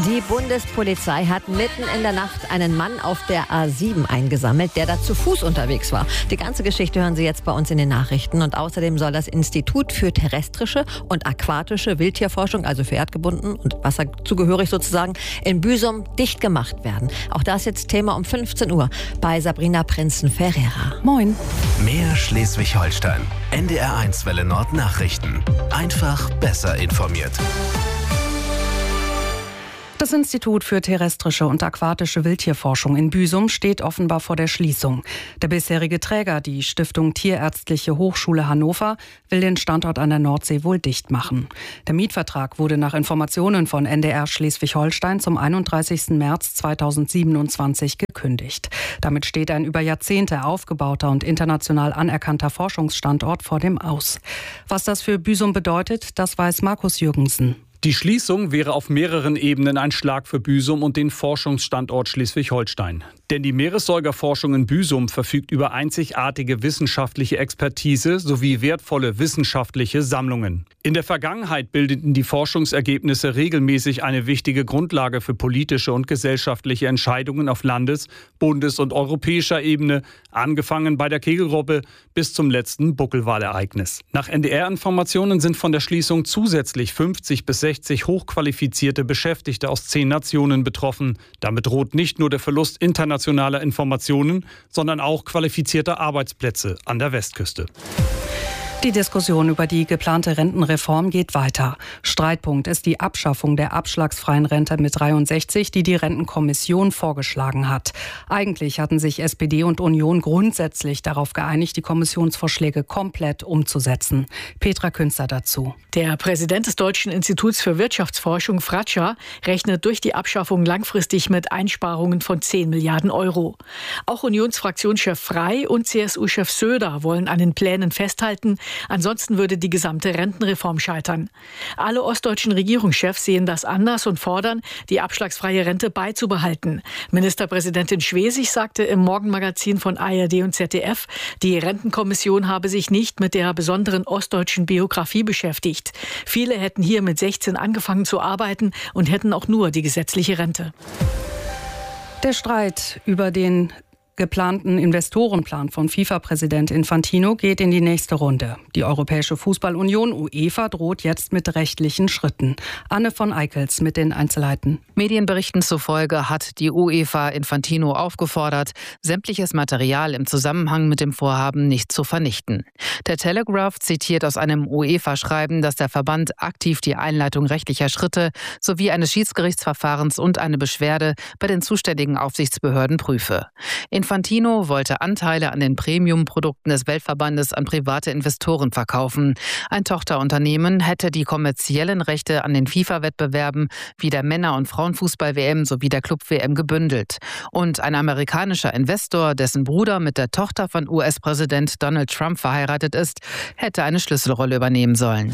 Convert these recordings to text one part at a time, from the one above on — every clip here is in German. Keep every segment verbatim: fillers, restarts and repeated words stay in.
Die Bundespolizei hat mitten in der Nacht einen Mann auf der A sieben eingesammelt, der da zu Fuß unterwegs war. Die ganze Geschichte hören Sie jetzt bei uns in den Nachrichten. Und außerdem soll das Institut für terrestrische und aquatische Wildtierforschung, also für erdgebunden und wasserzugehörig sozusagen, in Büsum dicht gemacht werden. Auch das jetzt Thema um fünfzehn Uhr bei Sabrina Prinzen-Ferreira. Moin. Mehr Schleswig-Holstein. N D R eins Welle Nord Nachrichten. Einfach besser informiert. Das Institut für terrestrische und aquatische Wildtierforschung in Büsum steht offenbar vor der Schließung. Der bisherige Träger, die Stiftung Tierärztliche Hochschule Hannover, will den Standort an der Nordsee wohl dicht machen. Der Mietvertrag wurde nach Informationen von N D R Schleswig-Holstein zum einunddreißigsten März zweitausendsiebenundzwanzig gekündigt. Damit steht ein über Jahrzehnte aufgebauter und international anerkannter Forschungsstandort vor dem Aus. Was das für Büsum bedeutet, das weiß Markus Jürgensen. Die Schließung wäre auf mehreren Ebenen ein Schlag für Büsum und den Forschungsstandort Schleswig-Holstein. Denn die Meeressäugerforschung in Büsum verfügt über einzigartige wissenschaftliche Expertise sowie wertvolle wissenschaftliche Sammlungen. In der Vergangenheit bildeten die Forschungsergebnisse regelmäßig eine wichtige Grundlage für politische und gesellschaftliche Entscheidungen auf Landes-, Bundes- und europäischer Ebene, angefangen bei der Kegelgruppe bis zum letzten Buckelwalereignis. Nach N D R-Informationen sind von der Schließung zusätzlich fünfzig bis sechzig hochqualifizierte Beschäftigte aus zehn Nationen betroffen. Damit droht nicht nur der Verlust internationaler Informationen, sondern auch qualifizierter Arbeitsplätze an der Westküste. Die Diskussion über die geplante Rentenreform geht weiter. Streitpunkt ist die Abschaffung der abschlagsfreien Rente mit dreiundsechzig, die die Rentenkommission vorgeschlagen hat. Eigentlich hatten sich S P D und Union grundsätzlich darauf geeinigt, die Kommissionsvorschläge komplett umzusetzen. Petra Künster dazu. Der Präsident des Deutschen Instituts für Wirtschaftsforschung, Fratscher, rechnet durch die Abschaffung langfristig mit Einsparungen von zehn Milliarden Euro. Auch Unionsfraktionschef Frey und C S U-Chef Söder wollen an den Plänen festhalten. Ansonsten würde die gesamte Rentenreform scheitern. Alle ostdeutschen Regierungschefs sehen das anders und fordern, die abschlagsfreie Rente beizubehalten. Ministerpräsidentin Schwesig sagte im Morgenmagazin von A R D und Z D F, die Rentenkommission habe sich nicht mit der besonderen ostdeutschen Biografie beschäftigt. Viele hätten hier mit sechzehn angefangen zu arbeiten und hätten auch nur die gesetzliche Rente. Der Streit über den geplanten Investorenplan von FIFA-Präsident Infantino geht in die nächste Runde. Die Europäische Fußballunion UEFA droht jetzt mit rechtlichen Schritten. Anne von Eickels mit den Einzelheiten. Medienberichten zufolge hat die UEFA Infantino aufgefordert, sämtliches Material im Zusammenhang mit dem Vorhaben nicht zu vernichten. Der Telegraph zitiert aus einem UEFA-Schreiben, dass der Verband aktiv die Einleitung rechtlicher Schritte sowie eines Schiedsgerichtsverfahrens und eine Beschwerde bei den zuständigen Aufsichtsbehörden prüfe. Infantino wollte Anteile an den Premium-Produkten des Weltverbandes an private Investoren verkaufen. Ein Tochterunternehmen hätte die kommerziellen Rechte an den FIFA-Wettbewerben wie der Männer- und Frauenfußball-W M sowie der Club-W M gebündelt. Und ein amerikanischer Investor, dessen Bruder mit der Tochter von U S-Präsident Donald Trump verheiratet ist, hätte eine Schlüsselrolle übernehmen sollen.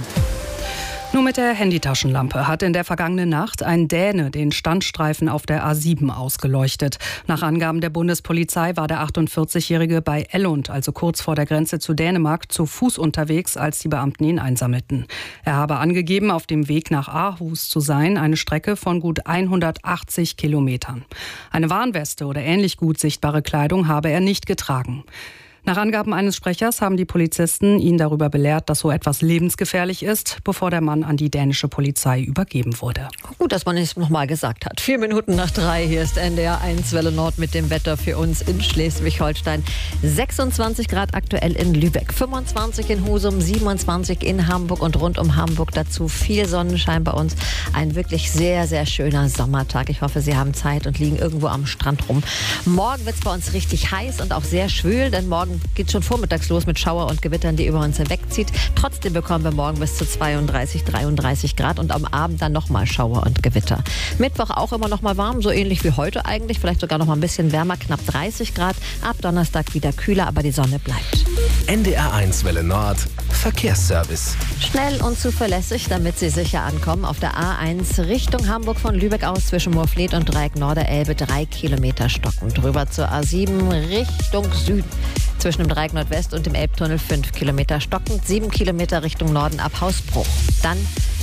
Nur mit der Handytaschenlampe hat in der vergangenen Nacht ein Däne den Standstreifen auf der A sieben ausgeleuchtet. Nach Angaben der Bundespolizei war der achtundvierzigjährige bei Ellund, also kurz vor der Grenze zu Dänemark, zu Fuß unterwegs, als die Beamten ihn einsammelten. Er habe angegeben, auf dem Weg nach Aarhus zu sein, eine Strecke von gut hundertachtzig Kilometern. Eine Warnweste oder ähnlich gut sichtbare Kleidung habe er nicht getragen. Nach Angaben eines Sprechers haben die Polizisten ihn darüber belehrt, dass so etwas lebensgefährlich ist, bevor der Mann an die dänische Polizei übergeben wurde. Gut, dass man es nochmal gesagt hat. Vier Minuten nach drei, hier ist N D R eins Welle Nord mit dem Wetter für uns in Schleswig-Holstein. sechsundzwanzig Grad aktuell in Lübeck, fünfundzwanzig in Husum, siebenundzwanzig in Hamburg und rund um Hamburg dazu viel Sonnenschein bei uns. Ein wirklich sehr, sehr schöner Sommertag. Ich hoffe, Sie haben Zeit und liegen irgendwo am Strand rum. Morgen wird es bei uns richtig heiß und auch sehr schwül, denn morgen geht schon vormittags los mit Schauer und Gewittern, die über uns hinwegzieht. Trotzdem bekommen wir morgen bis zu zweiunddreißig, dreiunddreißig Grad und am Abend dann nochmal Schauer und Gewitter. Mittwoch auch immer noch mal warm, so ähnlich wie heute eigentlich, vielleicht sogar noch mal ein bisschen wärmer, knapp dreißig Grad. Ab Donnerstag wieder kühler, aber die Sonne bleibt. N D R eins Welle Nord Verkehrsservice. Schnell und zuverlässig, damit Sie sicher ankommen. Auf der A eins Richtung Hamburg von Lübeck aus zwischen Moorfleet und Dreieck Norderelbe drei Kilometer stocken. Drüber zur A sieben Richtung Süden. Zwischen dem Dreieck Nordwest und dem Elbtunnel fünf Kilometer stockend, sieben Kilometer Richtung Norden ab Hausbruch. Dann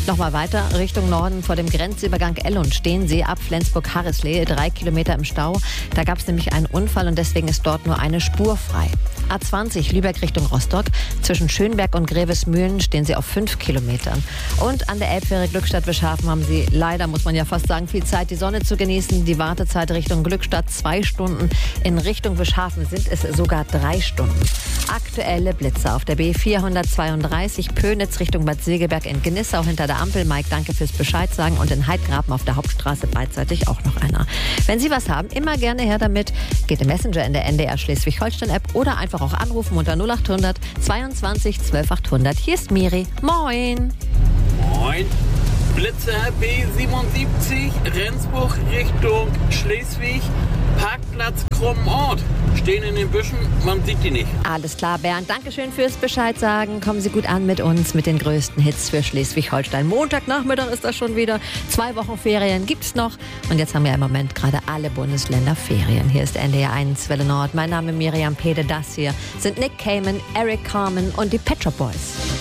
Nochmal weiter Richtung Norden vor dem Grenzübergang Ellund stehen Sie ab Flensburg-Harrisley, drei Kilometer im Stau. Da gab es nämlich einen Unfall und deswegen ist dort nur eine Spur frei. A zwanzig Lübeck Richtung Rostock. Zwischen Schönberg und Grevesmühlen stehen Sie auf fünf Kilometern. Und an der Elbfähre Glückstadt-Wischhafen haben Sie leider, muss man ja fast sagen, viel Zeit, die Sonne zu genießen. Die Wartezeit Richtung Glückstadt zwei Stunden. In Richtung Wischhafen sind es sogar drei Stunden. Aktuelle Blitze auf der B vierhundertzweiunddreißig Pönitz Richtung Bad Segeberg in Gnissau hinter der Ampel. Mike, danke fürs Bescheid sagen. Und in Heidgraben auf der Hauptstraße beidseitig auch noch einer. Wenn Sie was haben, immer gerne her damit. Geht im Messenger in der N D R Schleswig-Holstein-App oder einfach auch anrufen unter null acht hundert zweiundzwanzig zwölf achthundert. Hier ist Miri. Moin. Moin. Blitze B siebenundsiebzig, Rendsburg Richtung Schleswig, Parkplatz Krummenort. Stehen in den Büschen, man sieht die nicht. Alles klar, Bernd. Dankeschön fürs Bescheid sagen. Kommen Sie gut an mit uns, mit den größten Hits für Schleswig-Holstein. Montagnachmittag ist das schon wieder. Zwei Wochen Ferien gibt's noch. Und jetzt haben ja im Moment gerade alle Bundesländer Ferien. Hier ist N D R eins Welle Nord. Mein Name ist Miriam Pede. Das hier sind Nick Cayman, Eric Carmen und die Pet Shop Boys.